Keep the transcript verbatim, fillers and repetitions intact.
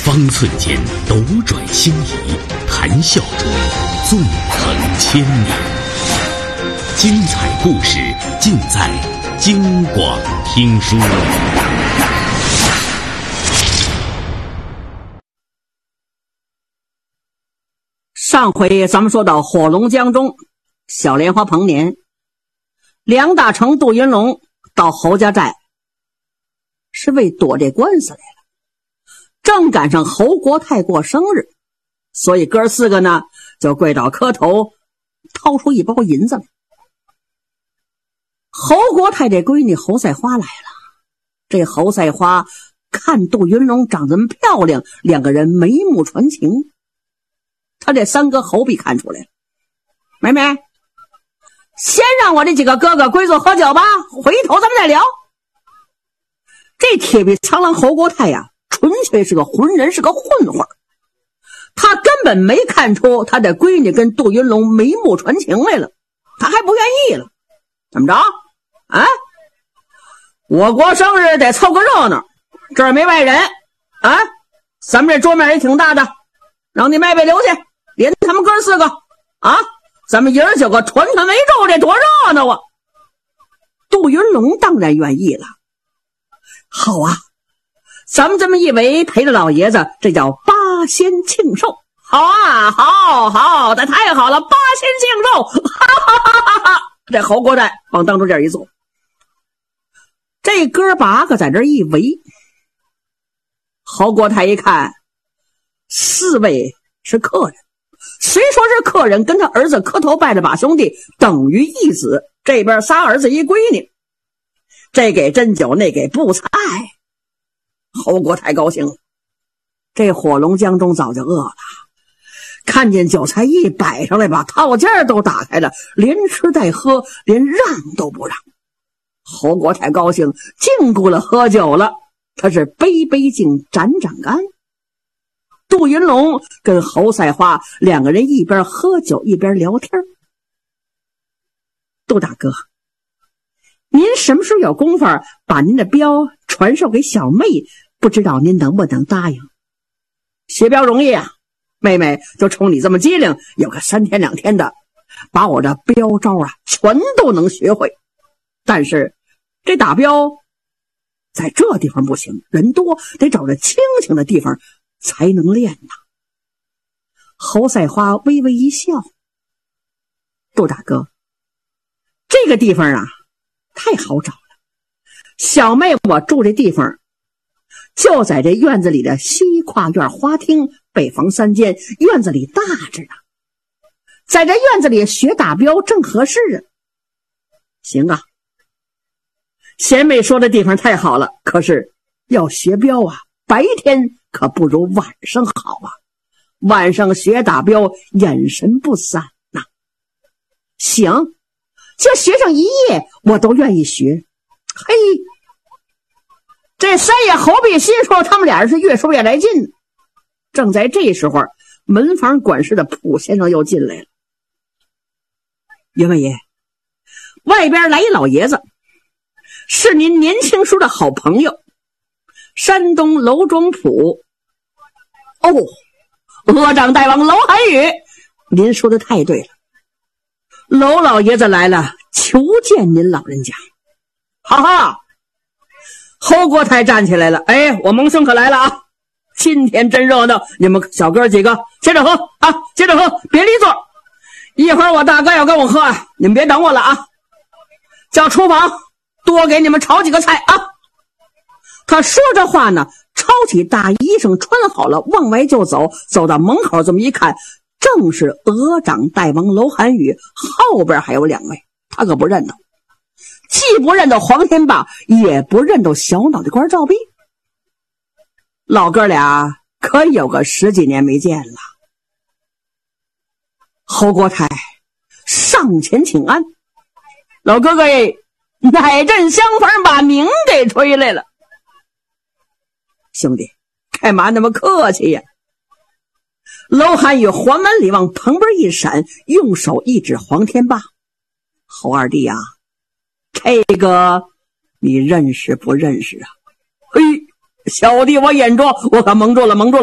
方寸间斗转星移，谈笑中纵横千年。精彩故事尽在京广听书。 上回咱们说到火龙江中，小莲花彭年，梁大成、杜云龙到侯家寨，是为躲这官司来了。正赶上侯国泰过生日，所以哥四个呢就跪倒磕头，掏出一包银子来。侯国泰这闺女侯赛花来了，这侯赛花看杜云龙长得漂亮，两个人眉目传情。他这三哥侯必看出来了，妹妹，先让我这几个哥哥归坐喝酒吧，回头咱们再聊。这铁臂苍狼侯国泰呀，纯粹是个浑人，是个混混，他根本没看出他的闺女跟杜云龙眉目传情来了，他还不愿意了。怎么着啊？我国生日得凑个热闹，这儿没外人啊，咱们这桌面也挺大的，让你妹妹留下，连他们哥四个啊，咱们爷儿九个团团围住，这多热闹啊！杜云龙当然愿意了。好啊，咱们这么一围，陪着老爷子，这叫八仙庆寿。好啊，好好的，太好了，八仙庆寿，哈哈哈哈哈！这侯国泰往当中这儿一坐，这哥八个在这一围。侯国泰一看，四位是客人，虽说是客人，跟他儿子磕头拜着把兄弟，等于一子。这边仨儿子一闺女，这给针酒，那给布菜。侯国泰高兴了，这火龙江中早就饿了，看见酒菜一摆上来，把套件都打开了，连吃带喝，连让都不让。侯国泰高兴，禁锢了喝酒了，他是杯杯敬，盏盏干。杜云龙跟侯赛花两个人一边喝酒一边聊天。杜大哥，您什么时候有功夫把您的镖传授给小妹，不知道您能不能答应？学镖容易啊，妹妹就冲你这么机灵，有个三天两天的把我的镖招啊全都能学会。但是这打镖在这地方不行，人多，得找着清静的地方才能练呐。侯赛花微微一笑，杜大哥，这个地方啊太好找了，小妹我住这地方就在这院子里的西跨院花厅，北房三间，院子里大着呢，在这院子里学打镖正合适啊。行啊，贤妹说的地方太好了，可是要学镖啊，白天可不如晚上好啊，晚上学打镖眼神不散呐、啊。行，就学上一夜我都愿意学。嘿，这三爷侯必心说他们俩人是越说越来劲。正在这时候，门房管事的卜先生又进来了。员外爷，外边来一老爷子，是您年轻时的好朋友，山东娄庄甫。哦，阿长大王娄寒雨，您说的太对了，娄老爷子来了，求见您老人家。哈哈，侯国泰站起来了，哎，我蒙兄可来了啊！今天真热闹，你们小哥几个接着喝啊，接着喝，别离座。一会儿我大哥要跟我喝啊，你们别等我了啊！叫厨房多给你们炒几个菜啊！他说着话呢，抄起大衣裳穿好了，往外就走。走到门口这么一看，正是鹅掌大王娄寒雨，后边还有两位，他可不认得，既不认得黄天霸，也不认得小脑袋瓜赵弼。老哥俩可有个十几年没见了。侯国泰上前请安，老哥哥哎，哪阵相逢把名给吹来了。兄弟，干嘛那么客气呀？娄寒雨环门里往旁边一闪，用手一指黄天霸，侯二弟啊，这个你认识不认识啊？嘿，小弟我眼拙，我可蒙住了蒙住了。